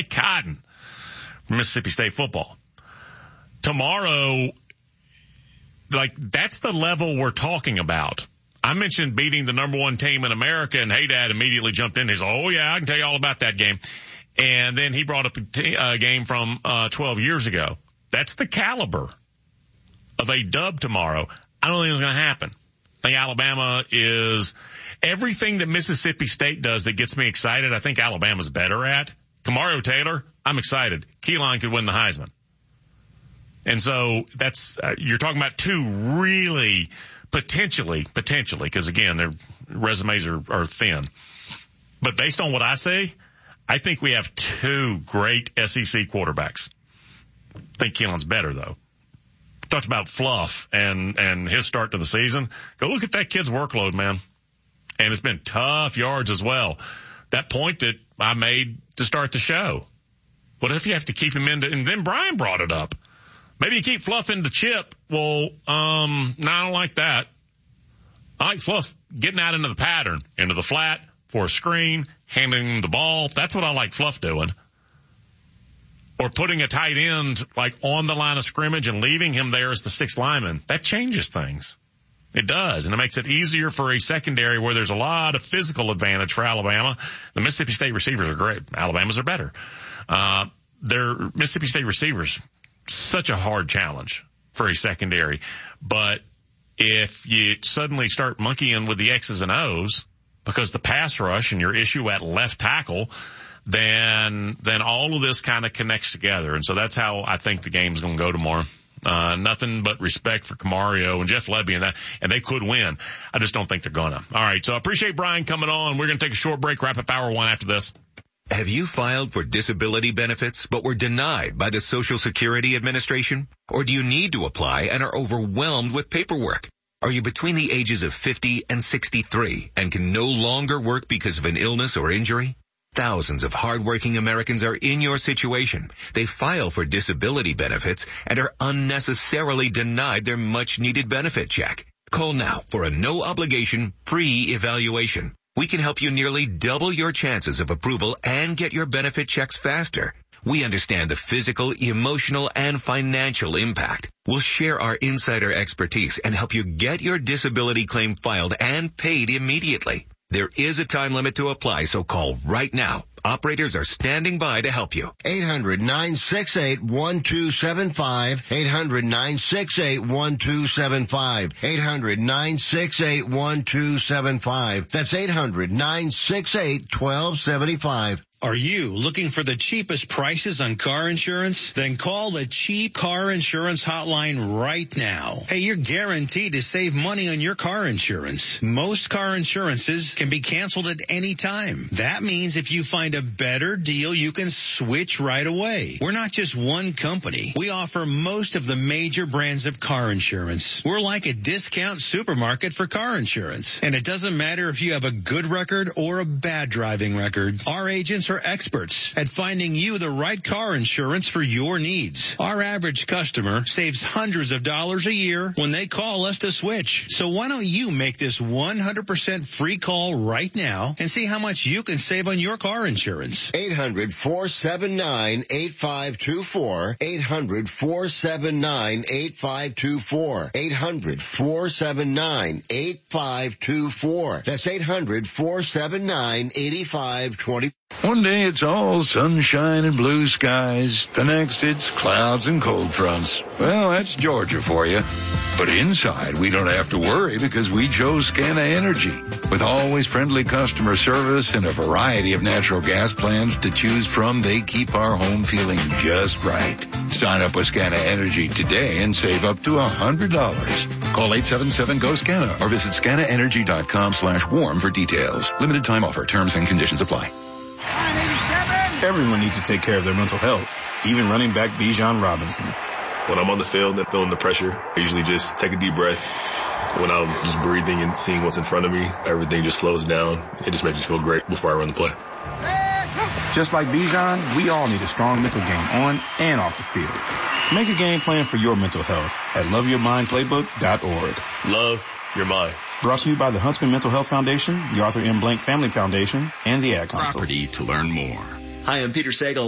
Mike Cotton from Mississippi State football. Tomorrow, like, that's the level we're talking about. I mentioned beating the number one team in America, and Haydad immediately jumped in. He's like, oh, yeah, I can tell you all about that game. And then he brought up a game from 12 years ago. That's the caliber of a dub tomorrow. I don't think it's going to happen. I think Alabama is everything that Mississippi State does that gets me excited. I think Alabama's better at. Kamario Taylor, I'm excited. Keelan could win the Heisman. And so that's you're talking about two really potentially, because again, their resumes are thin. But based on what I say, I think we have two great SEC quarterbacks. I think Keelan's better though. Talked about Fluff and his start to the season. Go look at that kid's workload, man. And it's been tough yards as well. That point that I made to start the show. What if you have to keep him and then Brian brought it up. Maybe you keep Fluff into Chip. Well, no, I don't like that. I like Fluff getting out into the pattern, into the flat, for a screen, handing him the ball. That's what I like Fluff doing. Or putting a tight end like on the line of scrimmage and leaving him there as the sixth lineman. That changes things. It does. And it makes it easier for a secondary where there's a lot of physical advantage for Alabama. The Mississippi State receivers are great. Alabama's are better. Their Mississippi State receivers, such a hard challenge for a secondary. But if you suddenly start monkeying with the X's and O's because the pass rush and your issue at left tackle, then all of this kind of connects together. And so that's how I think the game's going to go tomorrow. Nothing but respect for Camario and Jeff Lebby and they could win. I just don't think they're gonna. All right. So I appreciate Brian coming on. We're going to take a short break, wrap up hour one after this. Have you filed for disability benefits but were denied by the Social Security Administration? Or do you need to apply and are overwhelmed with paperwork? Are you between the ages of 50 and 63 and can no longer work because of an illness or injury? Thousands of hardworking Americans are in your situation. They file for disability benefits and are unnecessarily denied their much-needed benefit check. Call now for a no-obligation, free evaluation. We can help you nearly double your chances of approval and get your benefit checks faster. We understand the physical, emotional, and financial impact. We'll share our insider expertise and help you get your disability claim filed and paid immediately. There is a time limit to apply, so call right now. Operators are standing by to help you. 800-968-1275. 800-968-1275. 800-968-1275. That's 800-968-1275. Are you looking for the cheapest prices on car insurance? Then call the Cheap Car Insurance Hotline right now. Hey, you're guaranteed to save money on your car insurance. Most car insurances can be canceled at any time. That means if you find a better deal, you can switch right away. We're not just one company. We offer most of the major brands of car insurance. We're like a discount supermarket for car insurance. And it doesn't matter if you have a good record or a bad driving record. Our agents are experts at finding you the right car insurance for your needs. Our average customer saves hundreds of dollars a year when they call us to switch. So why don't you make this 100% free call right now and see how much you can save on your car insurance? 800-479-8524. 800-479-8524. 800-479-8524. That's 800-479-8524. One day it's all sunshine and blue skies. The next it's clouds and cold fronts. Well, that's Georgia for you. But inside, we don't have to worry because we chose Scana Energy. With always friendly customer service and a variety of natural gas plans to choose from, they keep our home feeling just right. Sign up with Scana Energy today and save up to $100. Call 877-GO-SCANA or visit scanaenergy.com/warm for details. Limited time offer. Terms and conditions apply. Everyone needs to take care of their mental health, even running back Bijan Robinson. When I'm on the field and feeling the pressure, I usually just take a deep breath. When I'm just breathing and seeing what's in front of me, everything just slows down. It just makes me feel great before I run the play. Just like Bijan, we all need a strong mental game on and off the field. Make a game plan for your mental health at loveyourmindplaybook.org. Love your mind. Brought to you by the Huntsman Mental Health Foundation, the Arthur M. Blank Family Foundation, and the Ad Council. Property to learn more. Hi, I'm Peter Sagal.